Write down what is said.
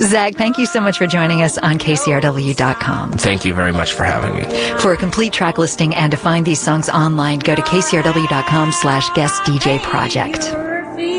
Zach, thank you so much for joining us on KCRW.com. Thank you very much for having me. For a complete track listing and to find these songs online, go to KCRW.com/guest DJ project.